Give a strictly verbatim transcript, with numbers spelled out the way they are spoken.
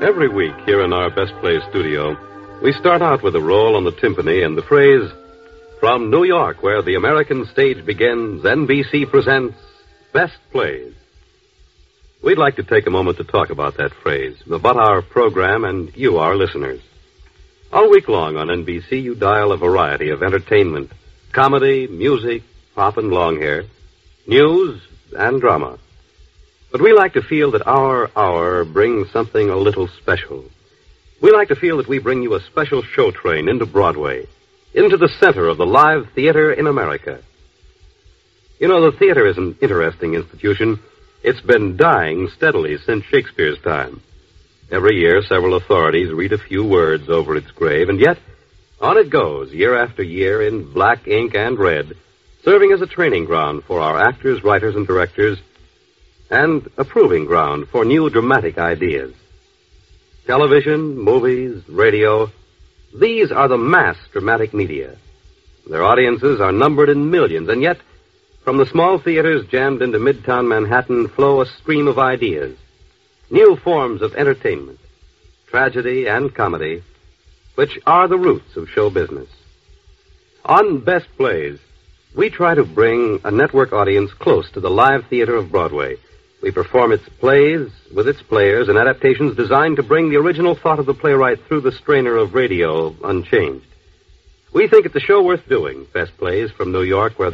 Every week here in our Best Plays studio, we start out with a roll on the timpani and the phrase, "From New York, where the American stage begins, N B C presents Best Plays." We'd like to take a moment to talk about that phrase, about our program and you, our listeners. All week long on N B C, you dial a variety of entertainment, comedy, music, pop and long hair, news, and drama. But we like to feel that our hour brings something a little special. We like to feel that we bring you a special show train into Broadway, into the center of the live theater in America. You know, the theater is an interesting institution. It's been dying steadily since Shakespeare's time. Every year, several authorities read a few words over its grave, and yet, on it goes, year after year, in black ink and red, serving as a training ground for our actors, writers, and directors, and a proving ground for new dramatic ideas. Television, movies, radio, these are the mass dramatic media. Their audiences are numbered in millions, and yet, from the small theaters jammed into midtown Manhattan flow a stream of ideas, new forms of entertainment, tragedy and comedy, which are the roots of show business. On Best Plays, we try to bring a network audience close to the live theater of Broadway. We perform its plays with its players and adaptations designed to bring the original thought of the playwright through the strainer of radio unchanged. We think it's a show worth doing, Best Plays from New York, where